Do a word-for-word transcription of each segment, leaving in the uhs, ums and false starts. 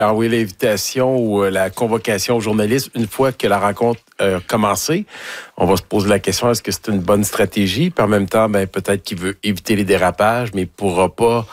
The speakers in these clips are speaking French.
envoyer l'invitation ou la convocation aux journalistes une fois que la rencontre a commencé. On va se poser la question, est-ce que c'est une bonne stratégie? Puis en même temps, ben, peut-être qu'il veut éviter les dérapages, mais il ne pourra pas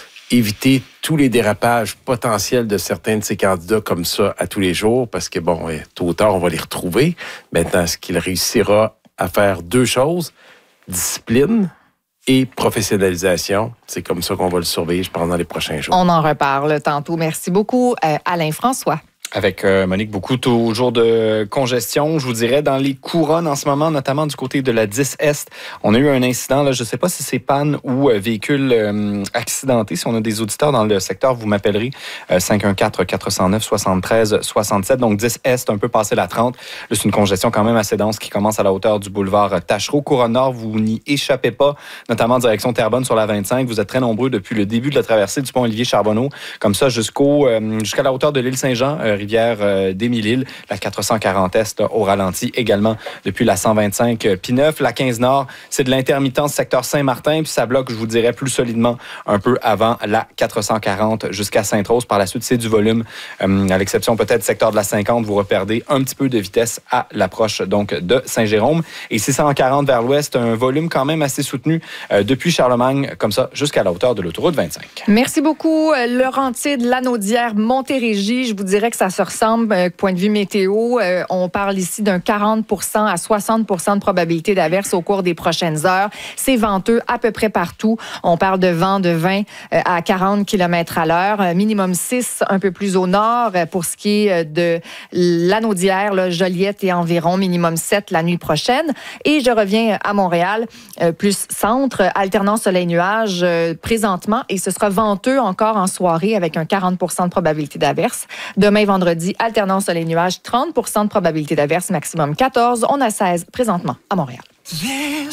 éviter tous les dérapages potentiels de certains de ces candidats comme ça à tous les jours, parce que, bon, tôt ou tard, on va les retrouver. Maintenant, est-ce qu'il réussira à faire deux choses? Discipline et professionnalisation. C'est comme ça qu'on va le surveiller, je pense, dans les prochains jours. On en reparle tantôt. Merci beaucoup, euh, Alain François. Avec euh, Monique, beaucoup toujours de congestion, je vous dirais, dans les couronnes en ce moment, notamment du côté de la dix Est. On a eu un incident, là, je ne sais pas si c'est panne ou euh, véhicule euh, accidenté. Si on a des auditeurs dans le secteur, vous m'appellerez euh, cinq un quatre, quatre zéro neuf, sept trois six sept. Donc dix Est, un peu passé la trente. Là, c'est une congestion quand même assez dense qui commence à la hauteur du boulevard Tachereau. Couronne Nord, vous n'y échappez pas, notamment en direction Terrebonne sur la vingt-cinq. Vous êtes très nombreux depuis le début de la traversée du pont Olivier-Charbonneau, comme ça jusqu'au euh, jusqu'à la hauteur de l'île Saint-Jean, euh, rivière euh, d'Émile-Île, la quatre cent quarante Est là, au ralenti également depuis la cent vingt-cinq euh, P neuf. La quinze Nord, c'est de l'intermittence secteur Saint-Martin, puis ça bloque, je vous dirais, plus solidement un peu avant la quatre cent quarante jusqu'à Sainte-Rose. Par la suite, c'est du volume, euh, à l'exception peut-être secteur de la cinquante, vous reperdez un petit peu de vitesse à l'approche donc de Saint-Jérôme. Et six cent quarante vers l'ouest, un volume quand même assez soutenu euh, depuis Charlemagne, comme ça, jusqu'à la hauteur de l'autoroute vingt-cinq. Merci beaucoup, Laurentide, Lanaudière, Montérégie. Je vous dirais que ça se ressemble, euh, point de vue météo. Euh, on parle ici d'un quarante pour cent à soixante pour cent de probabilité d'averse au cours des prochaines heures. C'est venteux à peu près partout. On parle de vent de vingt à quarante kilomètres à l'heure. Euh, minimum six un peu plus au nord. Euh, pour ce qui est de Lanaudière, là, Joliette et environ, minimum sept la nuit prochaine. Et je reviens à Montréal, euh, plus centre, alternance soleil-nuage euh, présentement. Et ce sera venteux encore en soirée avec un quarante pour cent de probabilité d'averse. Demain, vendredi, alternance soleil-nuage, trente pour cent de probabilité d'averse, maximum quatorze. On a seize présentement à Montréal.